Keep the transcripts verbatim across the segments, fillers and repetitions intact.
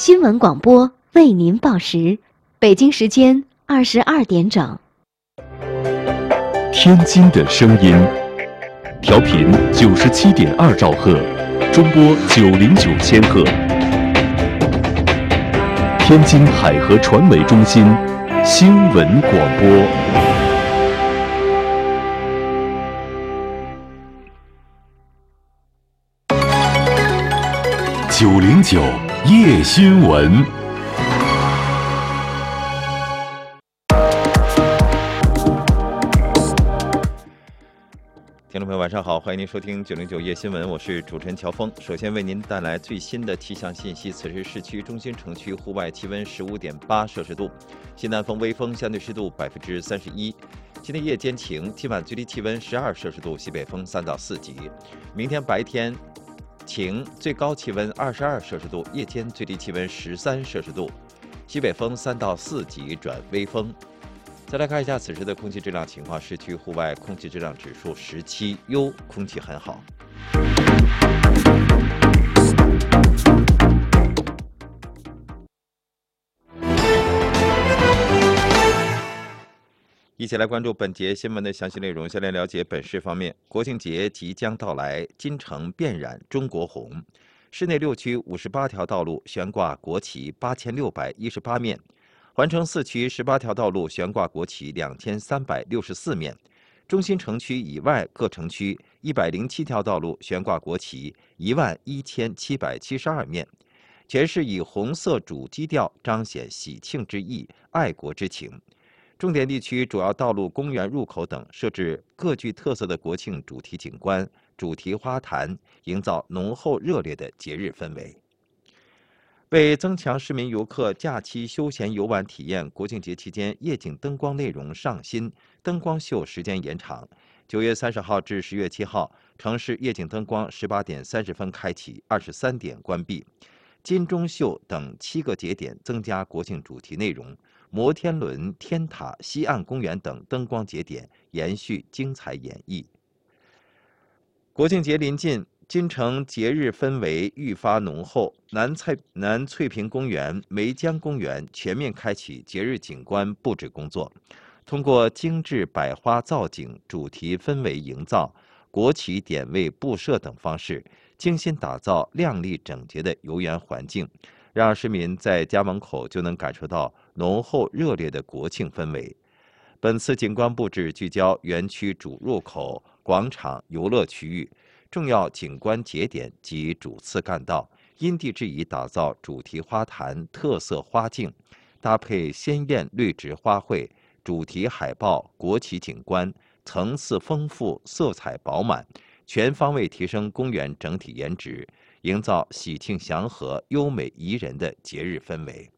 新闻广播为您报时，北京时间二十二点整。 天津的声音，调频九十七点二兆赫，中波九零九千赫。天津海河传媒中心新闻广播。九零九夜新闻。 听众朋友，晚上好，欢迎您收听九零九夜新闻，我是主持人乔峰。首先为您带来最新的气象信息。此时市区中心城区户外气温十五点八摄氏度，西南风微风，相对湿度百分之三十一。今天夜间晴，今晚最低气温十二摄氏度，西北风三到四级。明天白天晴，最高气温二十二摄氏度，夜间最低气温十三摄氏度，西北风三到四级转微风。再来看一下此时的空气质量情况，市区户外空气质量指数十七，优，空气很好。一起来关注本节新闻的详细内容。先来了解本市方面，国庆节即将到来，京城遍染中国红。市内六区五十八条道路悬挂国旗八千六百一十八面。环城四区十八条道路悬挂国旗两千三百六十四面，中心城区以外各城区一百零七条道路悬挂国旗一万一千七百七十二面。全市以红色主基调彰显喜庆之意、爱国之情。重点地区主要道路、公园入口等设置各具特色的国庆主题景观、主题花坛，营造浓厚热烈的节日氛围。为增强市民游客假期休闲游玩体验，国庆节期间夜景灯光内容上新，灯光秀时间延长。九月三十号至十月七号，城市夜景灯光十八点三十分开启，二十三点关闭。金钟秀等七个节点增加国庆主题内容，摩天轮、天塔、西岸公园等灯光节点延续精彩演绎。国庆节临近，京城节日氛围愈发浓厚，南翠南翠屏公园、梅江公园全面开启节日景观布置工作，通过精致百花造景、主题氛围营造、国旗点位布设等方式，精心打造亮丽整洁的游园环境，让市民在家门口就能感受到浓厚热烈的国庆氛围。本次景观布置聚焦园区主入口、广场、游乐区域。重要景观节点及主次干道，因地制宜打造主题花坛、特色花径，搭配鲜艳绿植花卉、主题海报、国旗景观，层次丰富、色彩饱满，全方位提升公园整体颜值，营造喜庆祥和、优美宜人的节日氛围。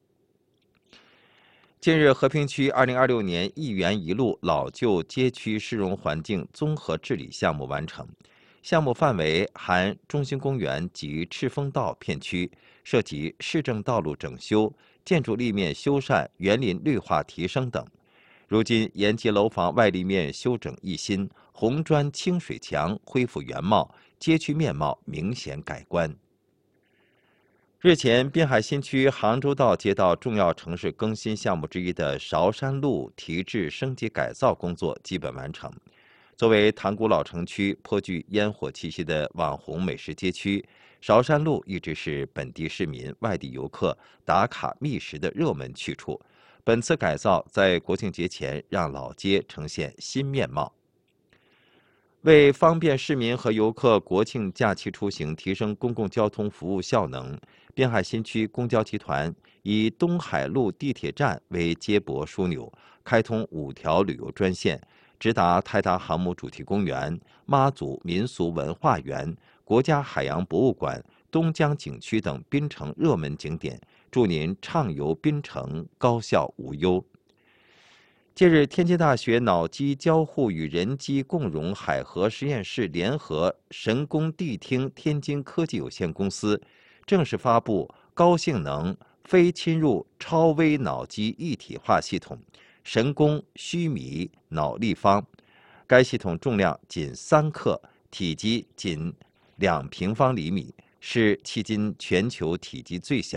近日，和平区二零二六年一园一路老旧街区市容环境综合治理项目完成。项目范围含中心公园及赤峰道片区，涉及市政道路整修、建筑立面修缮、园林绿化提升等。如今，延吉楼房外立面修整一新，红砖清水墙恢复原貌，街区面貌明显改观。日前，滨海新区杭州道街道重要城市更新项目之一的韶山路提质升级改造工作基本完成。作为塘沽老城区颇具烟火气息的网红美食街区，韶山路一直是本地市民、外地游客打卡觅食的热门去处。本次改造在国庆节前让老街呈现新面貌。为方便市民和游客国庆假期出行，提升公共交通服务效能，滨海新区公交集团以东海路地铁站为接驳枢纽，开通五条旅游专线，直达泰达航母主题公园、妈祖民俗文化园、国家海洋博物馆、东江景区等滨城热门景点，祝您畅游滨城，高效无忧。近日，天津大学脑机交互与人机共融海河实验室联合神工地听天津科技有限公司正式发布高性能非侵入超微脑机一体化系统神工须弥脑立方。该系统重量仅三克，体积仅两平方厘米，是迄今全球体积最小